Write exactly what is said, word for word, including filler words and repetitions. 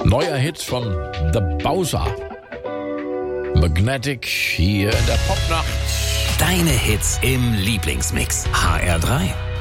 Neuer Hit von The Bowser. Magnetic hier in der Popnacht. Deine Hits im Lieblingsmix. H R drei.